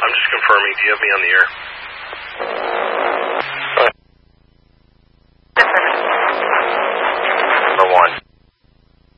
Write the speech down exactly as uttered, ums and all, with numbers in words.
I'm just confirming. Do you have me on the air?